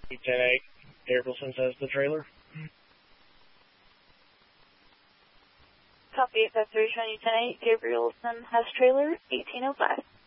10-8, Gabrielson says the trailer. Copy 853, showing you 10-8, Gabrielson has trailer, 1805.